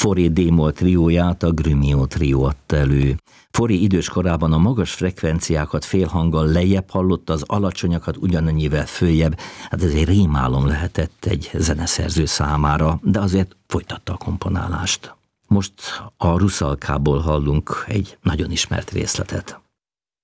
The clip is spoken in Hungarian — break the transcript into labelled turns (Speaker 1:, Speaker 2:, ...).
Speaker 1: Fauré D-moll trióját a Grumio trió adta elő. Fauré idős korában a magas frekvenciákat félhanggal lejjebb hallotta, az alacsonyakat ugyanannyivel följebb. Hát ez egy rémálom lehetett egy zeneszerző számára, de azért folytatta a komponálást. Most a Rusalkából hallunk egy nagyon ismert részletet.